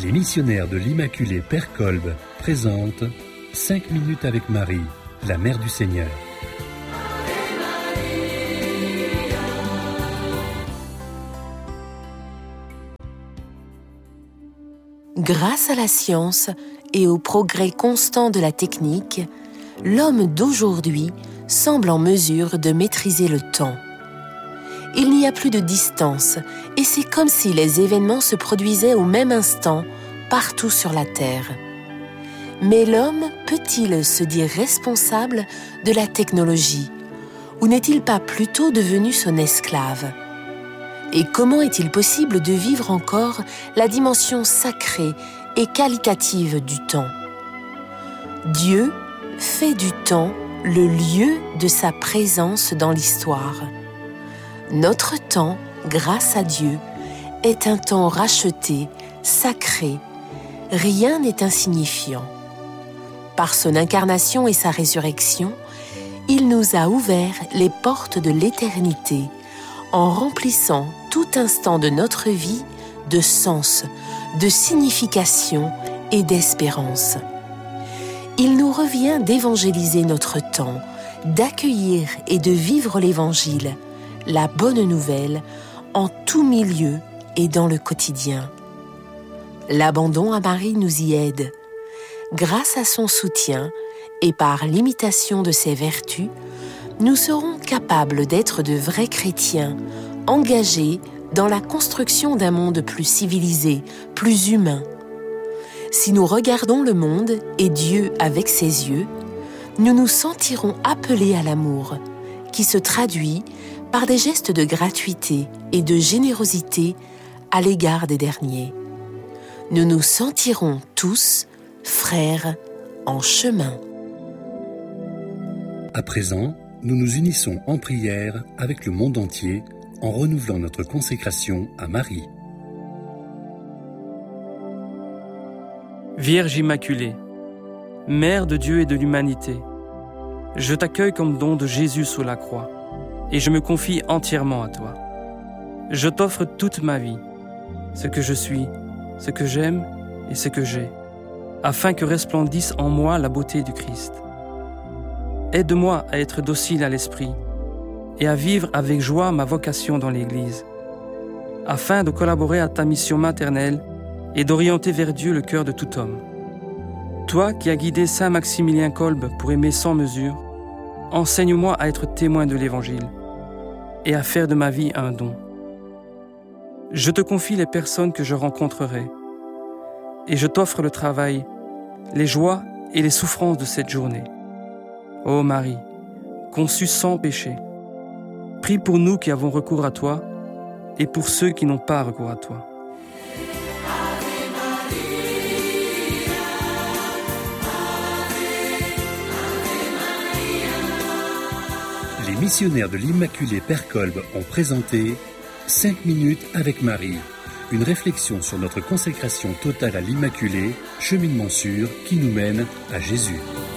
Les missionnaires de l'Immaculée Père Kolb présentent 5 minutes avec Marie, la Mère du Seigneur. Grâce à la science et au progrès constant de la technique, l'homme d'aujourd'hui semble en mesure de maîtriser le temps. Il n'y a plus de distance et c'est comme si les événements se produisaient au même instant partout sur la Terre. Mais l'homme peut-il se dire responsable de la technologie ou n'est-il pas plutôt devenu son esclave ? Et comment est-il possible de vivre encore la dimension sacrée et qualitative du temps ? Dieu fait du temps le lieu de sa présence dans l'histoire. Notre temps, grâce à Dieu, est un temps racheté, sacré. Rien n'est insignifiant. Par son incarnation et sa résurrection, il nous a ouvert les portes de l'éternité en remplissant tout instant de notre vie de sens, de signification et d'espérance. Il nous revient d'évangéliser notre temps, d'accueillir et de vivre l'Évangile, la bonne nouvelle, en tout milieu et dans le quotidien. L'abandon à Marie nous y aide. Grâce à son soutien et par l'imitation de ses vertus, nous serons capables d'être de vrais chrétiens, engagés dans la construction d'un monde plus civilisé, plus humain. Si nous regardons le monde et Dieu avec ses yeux, nous nous sentirons appelés à l'amour, qui se traduit par des gestes de gratuité et de générosité à l'égard des derniers. Nous nous sentirons tous frères en chemin. À présent, nous nous unissons en prière avec le monde entier en renouvelant notre consécration à Marie. Vierge Immaculée, Mère de Dieu et de l'humanité, je t'accueille comme don de Jésus sous la croix et je me confie entièrement à toi. Je t'offre toute ma vie, ce que je suis, ce que j'aime et ce que j'ai, afin que resplendisse en moi la beauté du Christ. Aide-moi à être docile à l'esprit et à vivre avec joie ma vocation dans l'Église, afin de collaborer à ta mission maternelle et d'orienter vers Dieu le cœur de tout homme. Toi qui as guidé Saint Maximilien Kolb pour aimer sans mesure, enseigne-moi à être témoin de l'Évangile et à faire de ma vie un don. Je te confie les personnes que je rencontrerai et je t'offre le travail, les joies et les souffrances de cette journée. Ô Marie, conçue sans péché, prie pour nous qui avons recours à toi et pour ceux qui n'ont pas recours à toi. Les missionnaires de l'Immaculée Père Kolb ont présenté 5 minutes avec Marie, une réflexion sur notre consécration totale à l'Immaculée, cheminement sûr qui nous mène à Jésus.